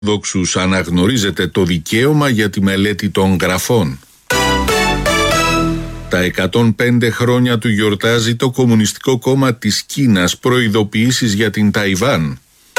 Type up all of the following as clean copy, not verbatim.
Ορθοδόξους αναγνωρίζεται το δικαίωμα για τη μελέτη των γραφών. Τα 105 χρόνια του γιορτάζει το Κομμουνιστικό Κόμμα της Κίνας, προειδοποιήσεις για την Ταϊβάν.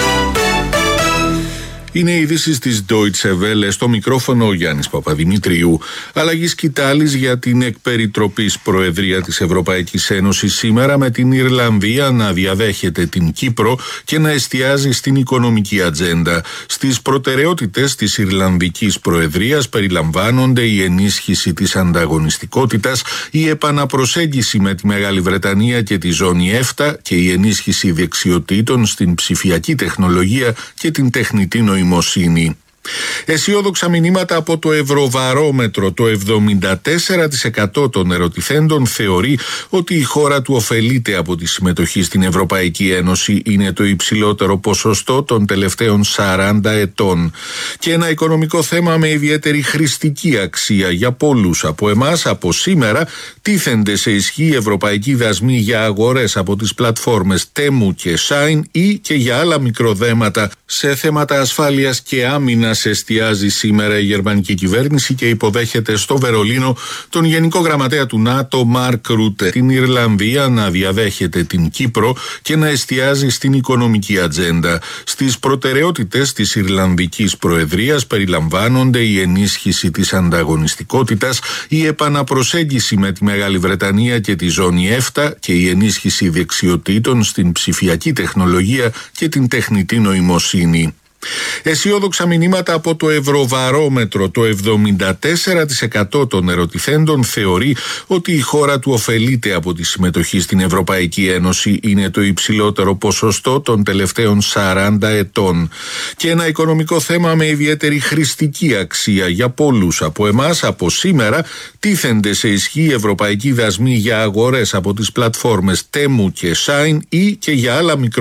Είναι οι ειδήσεις της Deutsche Welle, στο μικρόφωνο ο Γιάννης Παπαδημητρίου. Αλλαγή σκητάλης για την εκπεριτροπής Προεδρία της Ευρωπαϊκής Ένωσης σήμερα, με την Ιρλανδία να διαδέχεται την Κύπρο και να εστιάζει στην οικονομική ατζέντα. Στις προτεραιότητες της Ιρλανδικής Προεδρίας περιλαμβάνονται η ενίσχυση της ανταγωνιστικότητας, η επαναπροσέγγιση με τη Μεγάλη Βρετανία και τη ζώνη ΕΦΤΑ και η ενίσχυση δεξιοτήτων στην ψηφιακή τεχνολογία και την τεχνητή νοημοσύνη. Αισιόδοξα μηνύματα από το Ευρωβαρόμετρο. Το 74% των ερωτηθέντων θεωρεί ότι η χώρα του ωφελείται από τη συμμετοχή στην Ευρωπαϊκή Ένωση. Είναι το υψηλότερο ποσοστό των τελευταίων 40 ετών. Και ένα οικονομικό θέμα με ιδιαίτερη χρηστική αξία για πολλούς από εμάς. Από σήμερα τίθενται σε ισχύ ευρωπαϊκοί δασμοί για αγορές από τις πλατφόρμες Temu και Shine ή και για άλλα μικροδέματα. Σε θέματα ασφάλειας και άμυνας εστιάζει σήμερα η γερμανική κυβέρνηση και υποδέχεται στο Βερολίνο τον Γενικό Γραμματέα του ΝΑΤΟ, Μαρκ Ρούτε. Την Ιρλανδία να διαδέχεται την Κύπρο και να εστιάζει στην οικονομική ατζέντα. Στις προτεραιότητες της Ιρλανδικής Προεδρίας περιλαμβάνονται η ενίσχυση της ανταγωνιστικότητας, η επαναπροσέγγιση με τη Μεγάλη Βρετανία και τη ζώνη ΕΦΤΑ και η ενίσχυση δεξιοτήτων στην ψηφιακή τεχνολογία και την τεχνητή νοημοσύνη. Αισιόδοξα μηνύματα από το Ευρωβαρόμετρο. Το 74% των ερωτηθέντων θεωρεί ότι η χώρα του ωφελείται από τη συμμετοχή στην Ευρωπαϊκή Ένωση. Είναι το υψηλότερο ποσοστό των τελευταίων 40 ετών. Και ένα οικονομικό θέμα με ιδιαίτερη χρηστική αξία για πολλούς από εμάς. Από σήμερα τίθενται σε ισχύ ευρωπαϊκοί δασμοί για αγορές από τις πλατφόρμες Temu και Shine ή και για άλλα